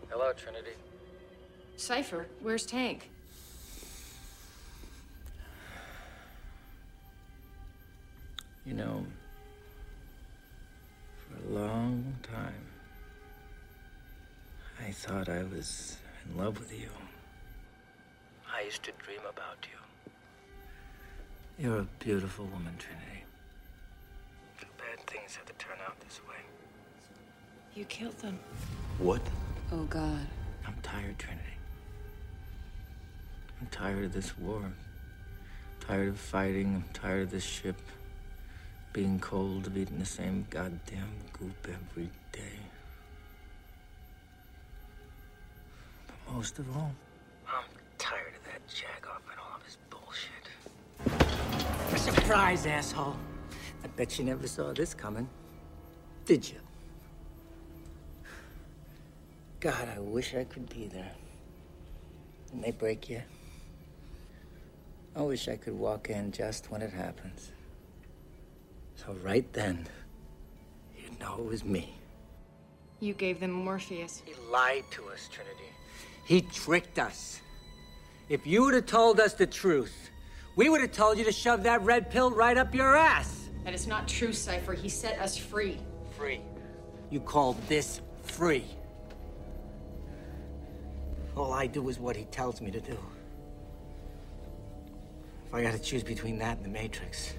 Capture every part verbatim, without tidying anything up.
Hello, Trinity. Cypher, where's Tank? You know, for a long time, I thought I was in love with you. I used to dream about you. You're a beautiful woman, Trinity. Too bad things have to turn out this way. You killed them. What? Oh, God. I'm tired, Trinity. I'm tired of this war. I'm tired of fighting. I'm tired of this ship being cold, of eating the same goddamn goop every day. But most of all, I'm tired of that Jagoff and all of his bullshit. Surprise, asshole. I bet you never saw this coming. Did you? God, I wish I could be there. When they break you, I wish I could walk in just when it happens. So right then, you'd know it was me. You gave them Morpheus. He lied to us, Trinity. He tricked us. If you would have told us the truth, we would have told you to shove that red pill right up your ass. That is not true, Cypher. He set us free. Free? You call this free? All I do is what he tells me to do. If I gotta choose between that and the Matrix,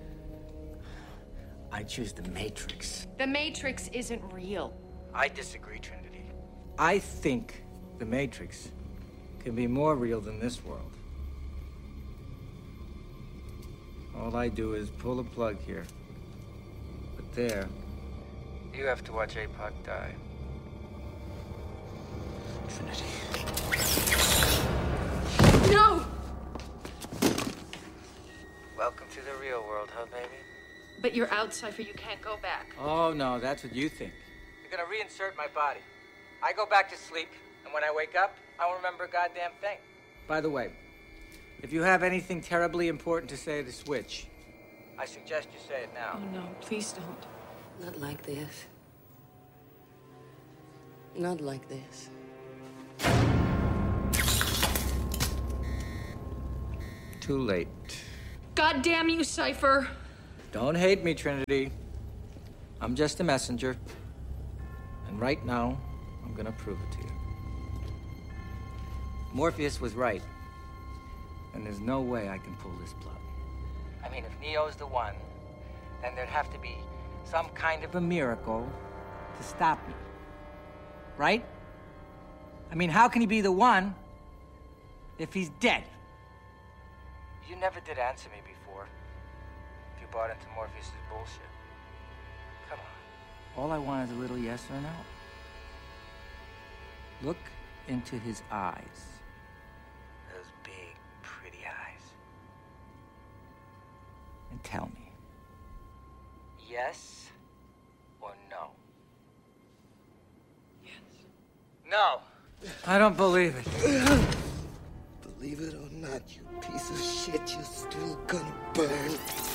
I choose the Matrix. The Matrix isn't real. I disagree, Trinity. I think the Matrix can be more real than this world. All I do is pull a plug here. But there, you have to watch A P O C die. Trinity. No! Welcome to the real world, huh, baby? But you're out, Cypher. You can't go back. Oh, no, that's what you think. You're gonna reinsert my body. I go back to sleep, and when I wake up, I won't remember a goddamn thing. By the way, if you have anything terribly important to say to Switch, I suggest you say it now. Oh, no. Please don't. Not like this. Not like this. Too late. God damn you, Cypher. Don't hate me, Trinity. I'm just a messenger. And right now, I'm gonna prove it to you. Morpheus was right. And there's no way I can pull this plug. I mean, if Neo's the one, then there'd have to be some kind of a miracle to stop me. Right? I mean, how can he be the one if he's dead? You never did answer me before. If you bought into Morpheus' bullshit. Come on. All I want is a little yes or no. Look into his eyes. Those big, pretty eyes. And tell me. Yes or no? Yes. No! I don't believe it. Believe it or not, you piece of shit, you're still gonna burn.